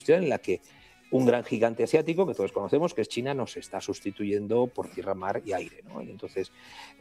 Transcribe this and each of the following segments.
en la que un gran gigante asiático, que todos conocemos, que es China, nos está sustituyendo por tierra, mar y aire, ¿no? Y entonces,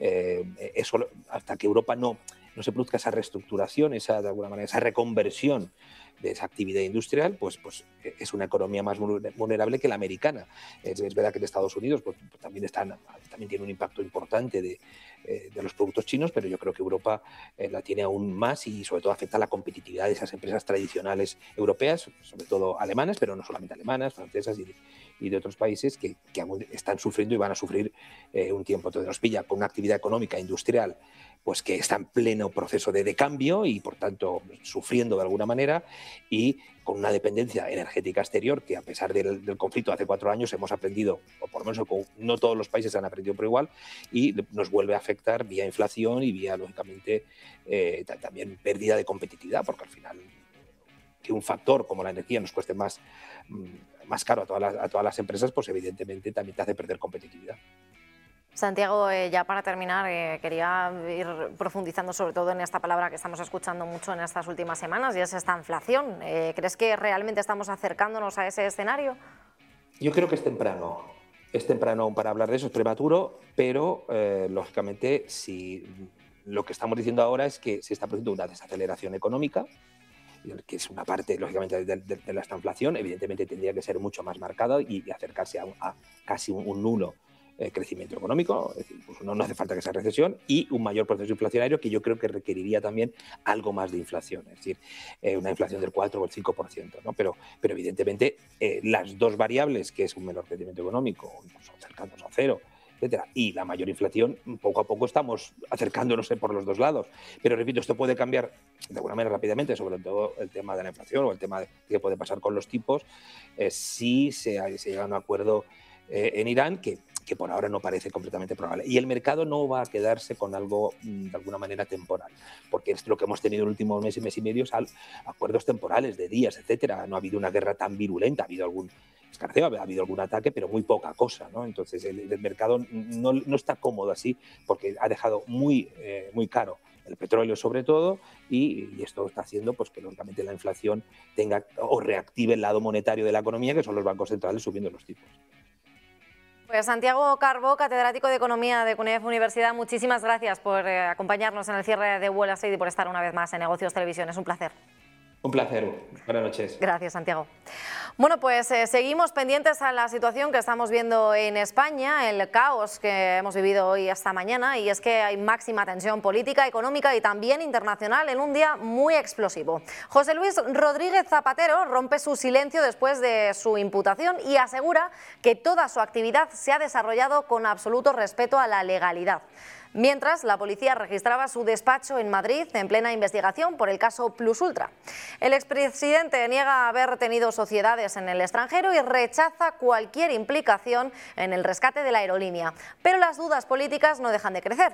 eso, hasta que Europa no se produzca esa reestructuración, de alguna manera, esa reconversión de esa actividad industrial, pues es una economía más vulnerable que la americana. Es verdad que en Estados Unidos también tiene un impacto importante de los productos chinos, pero yo creo que Europa la tiene aún más y sobre todo afecta a la competitividad de esas empresas tradicionales europeas, sobre todo alemanas, pero no solamente alemanas, francesas y de otros países que aún están sufriendo y van a sufrir un tiempo. Entonces nos pilla con una actividad económica industrial pues que está en pleno proceso de cambio y por tanto sufriendo de alguna manera, y con una dependencia energética exterior que a pesar del conflicto hace 4 años hemos aprendido, o por lo menos no todos los países han aprendido por igual, y nos vuelve a afectar vía inflación y vía, lógicamente, también pérdida de competitividad, porque al final que un factor como la energía nos cueste más caro a todas las empresas, pues evidentemente también te hace perder competitividad. Santiago, ya para terminar, quería ir profundizando sobre todo en esta palabra que estamos escuchando mucho en estas últimas semanas, y es esta inflación. ¿Crees que realmente estamos acercándonos a ese escenario? Yo creo que es temprano. Es temprano para hablar de eso, es prematuro, pero lógicamente si lo que estamos diciendo ahora es que se está produciendo una desaceleración económica, que es una parte, lógicamente, de la inflación. Evidentemente tendría que ser mucho más marcada y acercarse a casi un nulo crecimiento económico, es decir, pues no hace falta que sea recesión, y un mayor proceso inflacionario que yo creo que requeriría también algo más de inflación, es decir, una inflación del 4 o el 5%, ¿no? Pero evidentemente las dos variables, que es un menor crecimiento económico, incluso acercándonos a cero, etcétera, y la mayor inflación, poco a poco estamos acercándonos por los dos lados. Pero repito, esto puede cambiar de alguna manera rápidamente, sobre todo el tema de la inflación o el tema de qué puede pasar con los tipos, si se llega a un acuerdo en Irán, que por ahora no parece completamente probable. Y el mercado no va a quedarse con algo de alguna manera temporal, porque es lo que hemos tenido en el último mes y medio, acuerdos temporales de días, etcétera. No ha habido una guerra tan virulenta, ha habido algún escarceo, ha habido algún ataque, pero muy poca cosa, ¿no? Entonces el mercado no está cómodo así, porque ha dejado muy caro el petróleo sobre todo, y esto está haciendo pues que lógicamente la inflación tenga o reactive el lado monetario de la economía, que son los bancos centrales subiendo los tipos. Pues Santiago Carbó, catedrático de Economía de CUNEF Universidad, muchísimas gracias por acompañarnos en el cierre de Wall Street y por estar una vez más en Negocios Televisión. Es un placer. Un placer. Buenas noches. Gracias, Santiago. Bueno, pues seguimos pendientes a la situación que estamos viendo en España, el caos que hemos vivido hoy hasta mañana, y es que hay máxima tensión política, económica y también internacional en un día muy explosivo. José Luis Rodríguez Zapatero rompe su silencio después de su imputación y asegura que toda su actividad se ha desarrollado con absoluto respeto a la legalidad. Mientras, la policía registraba su despacho en Madrid en plena investigación por el caso Plus Ultra. El expresidente niega haber tenido sociedades en el extranjero y rechaza cualquier implicación en el rescate de la aerolínea. Pero las dudas políticas no dejan de crecer.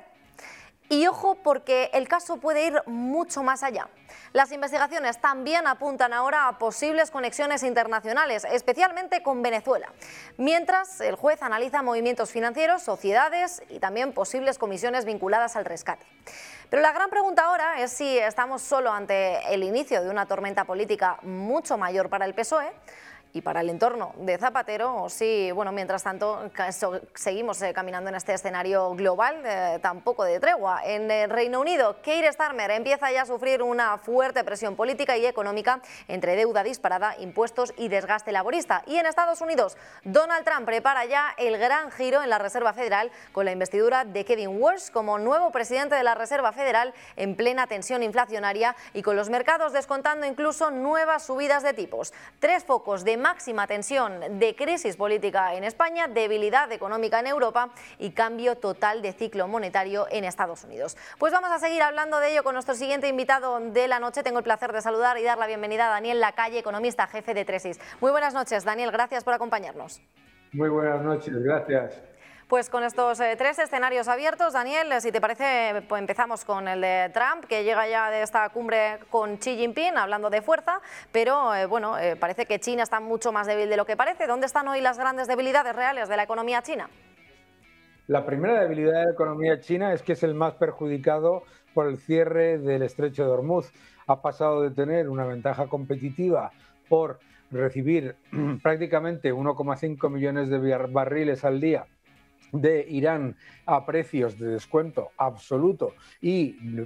Y ojo, porque el caso puede ir mucho más allá. Las investigaciones también apuntan ahora a posibles conexiones internacionales, especialmente con Venezuela. Mientras, el juez analiza movimientos financieros, sociedades y también posibles comisiones vinculadas al rescate. Pero la gran pregunta ahora es si estamos solo ante el inicio de una tormenta política mucho mayor para el PSOE y para el entorno de Zapatero, o si, bueno, mientras tanto seguimos caminando en este escenario global, tampoco de tregua. En el Reino Unido, Keir Starmer empieza ya a sufrir una fuerte presión política y económica entre deuda disparada, impuestos y desgaste laborista. Y en Estados Unidos, Donald Trump prepara ya el gran giro en la Reserva Federal con la investidura de Kevin Walsh como nuevo presidente de la Reserva Federal en plena tensión inflacionaria y con los mercados descontando incluso nuevas subidas de tipos. 3 focos de máxima tensión, de crisis política en España, debilidad económica en Europa y cambio total de ciclo monetario en Estados Unidos. Pues vamos a seguir hablando de ello con nuestro siguiente invitado de la noche. Tengo el placer de saludar y dar la bienvenida a Daniel Lacalle, economista jefe de Tresis. Muy buenas noches, Daniel, gracias por acompañarnos. Muy buenas noches, gracias. Pues con estos 3 escenarios abiertos, Daniel, si te parece, pues empezamos con el de Trump, que llega ya de esta cumbre con Xi Jinping, hablando de fuerza, pero parece que China está mucho más débil de lo que parece. ¿Dónde están hoy las grandes debilidades reales de la economía china? La primera debilidad de la economía china es que es el más perjudicado por el cierre del estrecho de Hormuz. Ha pasado de tener una ventaja competitiva por recibir prácticamente 1,5 millones de barriles al día de Irán a precios de descuento absoluto y